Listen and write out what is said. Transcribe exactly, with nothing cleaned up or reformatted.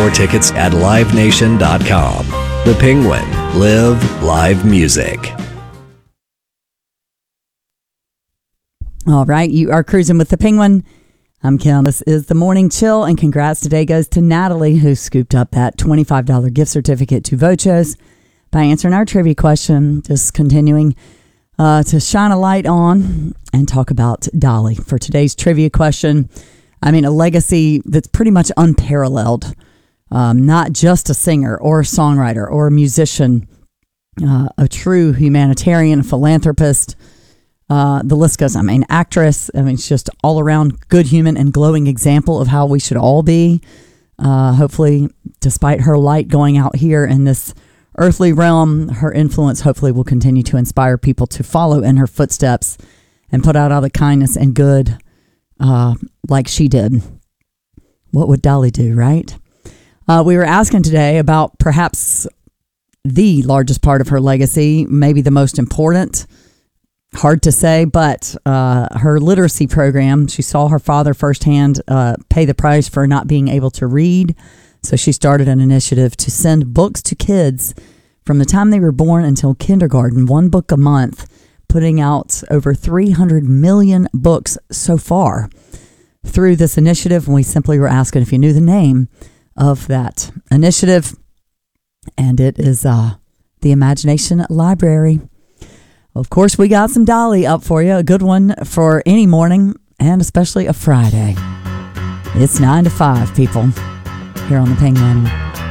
your tickets at live nation dot com. The Penguin. Live live music. All right, you are cruising with the Penguin. I'm Kim. This is the Morning Chill, and congrats today goes to Natalie, who scooped up that twenty-five dollars gift certificate to Vochos by answering our trivia question. Just continuing uh, to shine a light on and talk about Dolly for today's trivia question. I mean, a legacy that's pretty much unparalleled. Um, not just a singer or a songwriter or a musician, uh, a true humanitarian, philanthropist. Uh, the list goes, I mean, actress. I mean, it's just all around good human and glowing example of how we should all be. Uh, hopefully, despite her light going out here in this earthly realm, her influence hopefully will continue to inspire people to follow in her footsteps and put out all the kindness and good uh, like she did. What would Dolly do, right? Uh, we were asking today about perhaps the largest part of her legacy, maybe the most important. Hard to say, but uh, her literacy program, she saw her father firsthand uh, pay the price for not being able to read. So she started an initiative to send books to kids from the time they were born until kindergarten, one book a month, putting out over three hundred million books so far through this initiative. And we simply were asking if you knew the name of that initiative. And it is uh, the Imagination Library. Of course, we got some Dolly up for you. A good one for any morning, and especially a Friday. It's nine to five, people, here on the Penguin.